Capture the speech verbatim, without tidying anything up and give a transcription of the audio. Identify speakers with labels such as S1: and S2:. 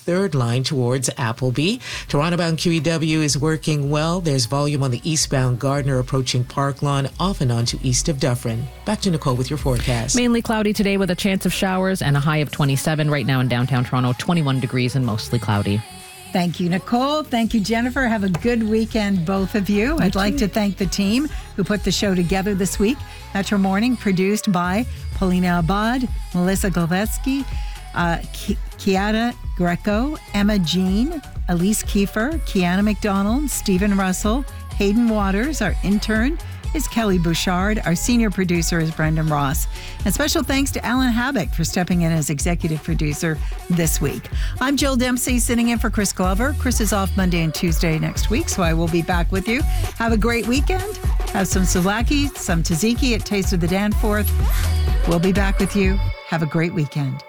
S1: third line towards Appleby. Toronto-bound Q E W is working well. There's volume on the eastbound Gardner approaching Park Lawn, off and on to east of Dufferin. Back to Nicole with your forecast.
S2: Mainly cloudy today with a chance of showers and a high of twenty-seven. Right now in downtown Toronto, twenty-one degrees and mostly cloudy.
S3: Thank you, Nicole. Thank you, Jennifer. Have a good weekend, both of you. Thank I'd like you. to thank the team who put the show together this week. Metro Morning, produced by Paulina Abad, Melissa Golvetsky, uh, Ki- Kiara Greco, Emma Jean, Elise Kiefer, Kiana McDonald, Stephen Russell, Hayden Waters, our intern is Kelly Bouchard. Our senior producer is Brendan Ross. And special thanks to Alan Habak for stepping in as executive producer this week. I'm Jill Dempsey, sitting in for Chris Glover. Chris is off Monday and Tuesday next week, so I will be back with you. Have a great weekend. Have some souvlaki, some tzatziki at Taste of the Danforth. We'll be back with you. Have a great weekend.